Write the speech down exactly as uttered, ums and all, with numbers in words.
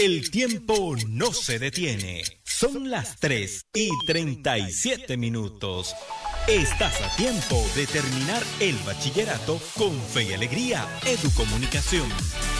El tiempo no se detiene. Son las tres y treinta y siete minutos. Estás a tiempo de terminar el bachillerato con fe y alegría. Educomunicación.